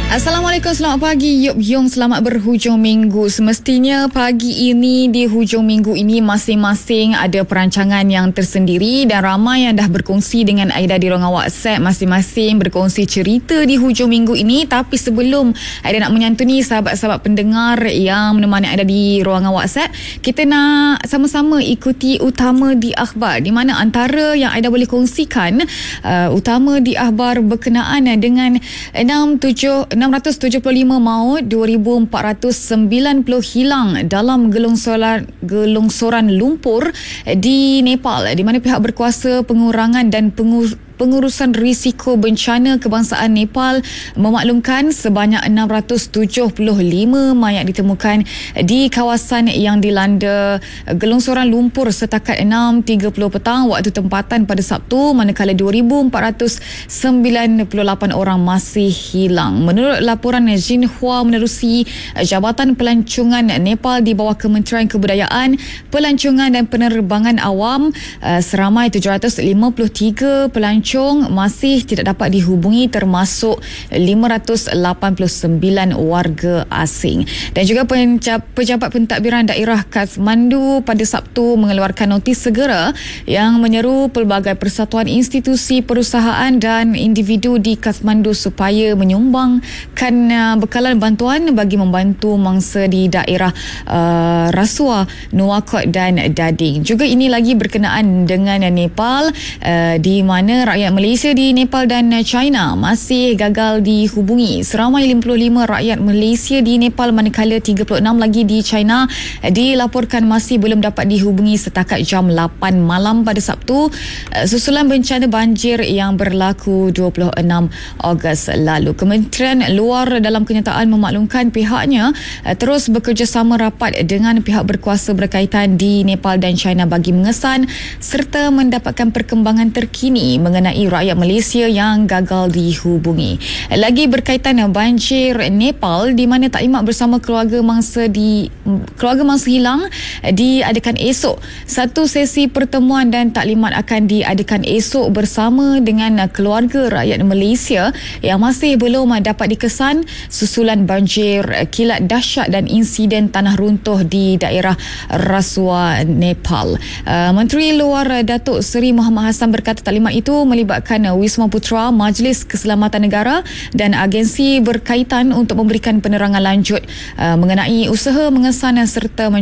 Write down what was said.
Assalamualaikum, selamat pagi. Yup Yong, selamat berhujung minggu. Semestinya pagi ini, di hujung minggu ini, masing-masing ada perancangan yang tersendiri dan ramai yang dah berkongsi dengan Aida di ruangan WhatsApp. Masing-masing berkongsi cerita di hujung minggu ini. Tapi sebelum Aida nak menyantuni sahabat-sahabat pendengar yang menemani Aida di ruangan WhatsApp, kita nak sama-sama ikuti utama di akhbar, di mana antara yang Aida boleh kongsikan utama di akhbar berkenaan dengan 675 maut, 2,490 hilang dalam gelongsoran lumpur di Nepal, di mana pihak berkuasa pengurangan dan pengurusan risiko bencana kebangsaan Nepal memaklumkan sebanyak 675 mayat ditemukan di kawasan yang dilanda gelongsoran lumpur setakat 6.30 petang waktu tempatan pada Sabtu, manakala 2,498 orang masih hilang. Menurut laporan Xinhua menerusi Jabatan Pelancongan Nepal di bawah Kementerian Kebudayaan, Pelancongan dan Penerbangan Awam, seramai 753 pelancong masih tidak dapat dihubungi, termasuk 589 warga asing. Dan juga Pejabat Pentadbiran Daerah Kathmandu pada Sabtu mengeluarkan notis segera yang menyeru pelbagai persatuan, institusi, perusahaan dan individu di Kathmandu supaya menyumbangkan bekalan bantuan bagi membantu mangsa di daerah Rasuwa, Nuwakot dan Dading. Juga ini lagi berkenaan dengan Nepal, di mana rakyat Malaysia di Nepal dan China masih gagal dihubungi. Seramai 55 rakyat Malaysia di Nepal, manakala 36 lagi di China dilaporkan masih belum dapat dihubungi setakat jam 8 malam pada Sabtu, susulan bencana banjir yang berlaku 26 Ogos lalu. Kementerian Luar dalam kenyataan memaklumkan pihaknya terus bekerjasama rapat dengan pihak berkuasa berkaitan di Nepal dan China bagi mengesan serta mendapatkan perkembangan terkini mengenai rakyat Malaysia yang gagal dihubungi. Lagi berkaitan banjir Nepal, di mana taklimat bersama keluarga mangsa hilang diadakan esok. Satu sesi pertemuan dan taklimat akan diadakan esok bersama dengan keluarga rakyat Malaysia yang masih belum dapat dikesan susulan banjir, kilat dahsyat dan insiden tanah runtuh di daerah Rasuwa, Nepal. Menteri Luar Datuk Seri Muhammad Hassan berkata taklimat itu melibatkan Wisma Putra, Majlis Keselamatan Negara dan agensi berkaitan untuk memberikan penerangan lanjut mengenai usaha mengesan serta